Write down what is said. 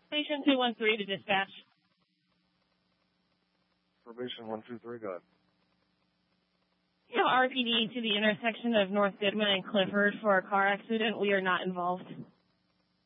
Station 213 to dispatch. Probation 123, go ahead. You know, RPD to the intersection of North Goodman and Clifford for a car accident. We are not involved.